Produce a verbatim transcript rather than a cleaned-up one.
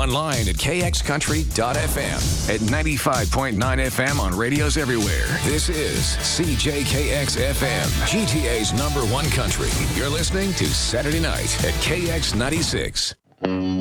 online at k x country dot f m. At ninety-five point nine F M on radios everywhere. This is C J K X F M, G T A's number one country. You're listening to Saturday Night at K X ninety-six.